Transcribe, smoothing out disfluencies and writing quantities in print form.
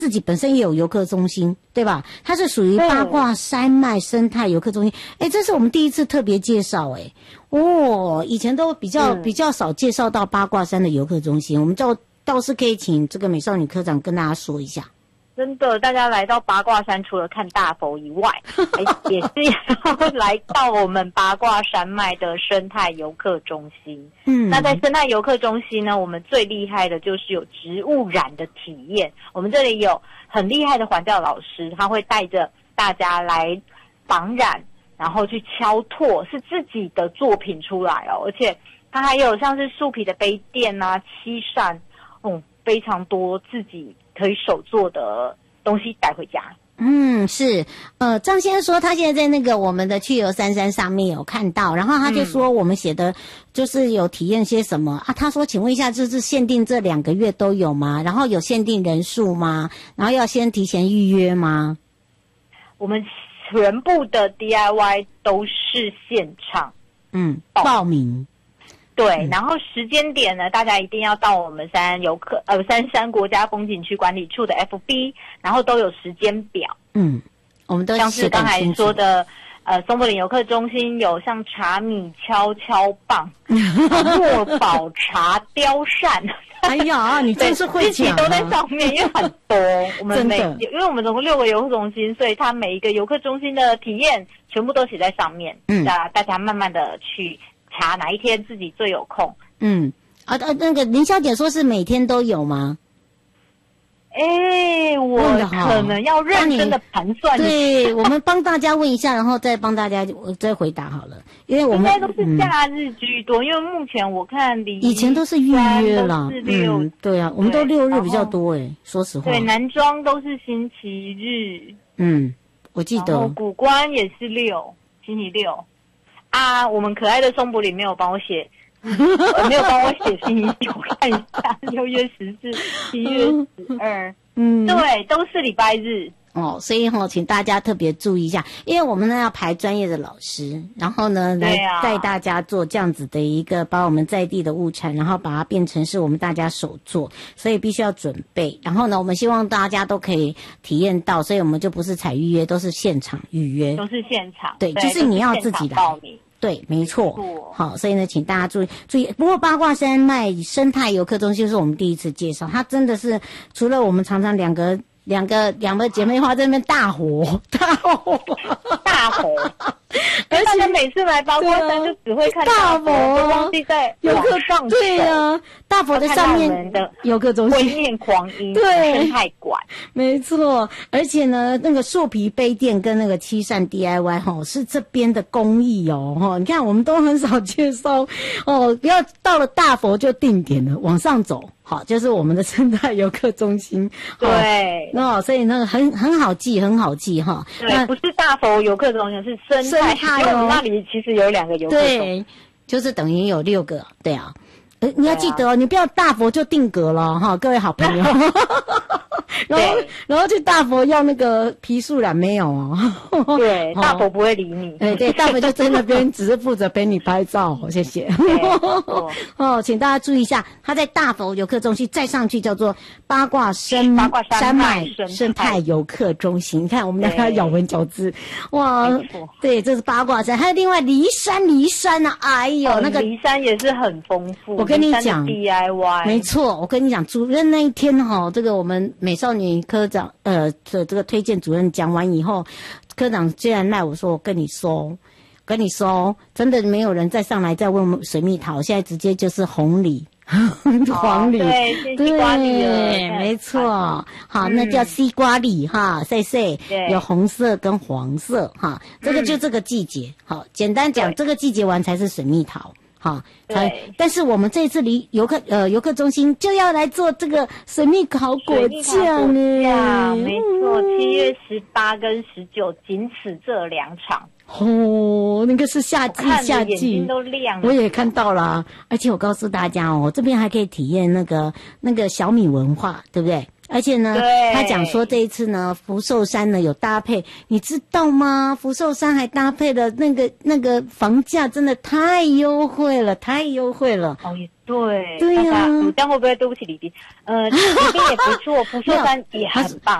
自己本身也有游客中心，对吧？它是属于八卦山脉生态游客中心。这是我们第一次特别介绍以前都比较少介绍到八卦山的游客中心，我们倒是可以请这个美少女科长跟大家说一下。 真的，大家来到八卦山，除了看大佛以外，也是要来到我们八卦山脉的生态游客中心。那在生态游客中心呢，我们最厉害的就是有植物染的体验。我们这里有很厉害的环教老师，他会带着大家来仿染，然后去敲拓，是自己的作品出来而且他还有像是树皮的杯垫啊、漆扇，非常多自己可以手做的东西带回家。 是，张先生说他现在在那个我们的去游三山上面有看到，然后他就说我们写的就是有体验些什么他说请问一下，这是限定这2个月都有吗？然后有限定人数吗？然后要先提前预约吗？ 我们全部的 DIY 都是现场报名。 对，然后时间点呢，大家一定要到我们三山国家风景区管理处的 FB， 然后都有时间表。 我们都像是刚才说的，松柏岭游客中心有像茶米敲敲棒、墨宝茶雕扇。 哎呀，你真是会讲都在上面，因为很多。我们因为我们总共6个游客中心，所以它每一个游客中心的体验全部都写在上面。大家慢慢的去查哪一天自己最有空。 那个林小姐说是每天都有吗？ 我可能要认真的盘算一下。 对，我们帮大家问一下，然后再帮大家再回答好了。因为我们应该都是假日居多，因为目前我看以前都是预约啦。对啊，我们都6日比较多说实话。 对，南庄都是星期日。 我记得。 然后古关也是星期六。我们可爱的松柏林没有帮我写，没有帮我写星期几，我看一下，6月14、7月12，对，都是礼拜日。 所以请大家特别注意一下，因为我们呢要排专业的老师，然后呢来带大家做这样子的一个把我们在地的物产，然后把它变成是我们大家手做，所以必须要准备。然后呢，我们希望大家都可以体验到，所以我们就不是采预约，都是现场预约， 都是现场。 对，就是你要自己来报名。 对，没错。好，所以呢，请大家注意。不过八卦山脉生态游客中心是我们第一次介绍，它真的是除了我们常常两个姐妹花在那边大火， 而且每次来八卦山就只会看大佛，都忘记在游客上对啊，大佛的上面的游客中心灰面狂鹰对生态馆， 没错。而且呢，那个树皮杯垫跟那个漆扇 DIY 是这边的工艺你看我们都很少介绍不要到了大佛就定点了，往上走。好，就是我们的生态游客中心。 对， 所以那个很好记哈。 对，不是大佛游客中心，是生态哦。那里其实有2个游客中心， 对，就是等于有6个。对啊，你要记得你不要大佛就定格了各位好朋友。然后去大佛要那个皮素染没有对，大佛不会理你。 对，大佛就在那边只是负责陪你拍照谢谢。请大家注意一下，它在大佛游客中心再上去叫做八卦山脉生态游客中心。你看我们大家咬文嚼字，哇，对，这是八卦山，还有另外梨山啊，哎呦，那个梨山也是很丰富。 我跟你讲 DIY， 没错，我跟你讲，主任那一天这个我们美少女科长这个推荐主任讲完以后，科长居然赖我说，我跟你说，真的没有人再上来再问水蜜桃，现在直接就是红梨。黄梨， 对，西瓜梨了， 没错。好，那叫西瓜梨细有红色跟黄色这个就这个季节。好，简单讲，这个季节完才是水蜜桃。但是我们这次离游客中心就要来做这个水蜜桃果酱没错，7月18跟19仅此这2场。 那个是夏季， 眼睛都亮了。 我也看到了，而且我告诉大家这边还可以体验那个小米文化，对不对？而且呢，他讲说这一次呢，福寿山呢有搭配，你知道吗？福寿山还搭配了那个房价真的太优惠了。 对对呀， 这样会不会对不起李斌？李斌也不错，福寿山也很棒。